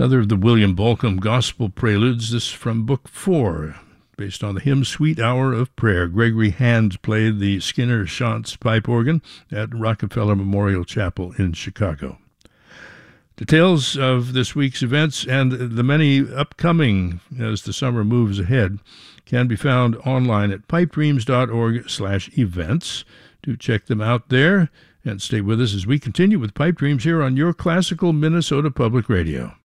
Another of the William Bolcom Gospel Preludes, this from Book 4, based on the hymn Sweet Hour of Prayer. Gregory Hand played the Skinner Shantz pipe organ at Rockefeller Memorial Chapel in Chicago. Details of this week's events and the many upcoming as the summer moves ahead can be found online at pipedreams.org/events. Do check them out there and stay with us as we continue with Pipe Dreams here on your classical Minnesota Public Radio.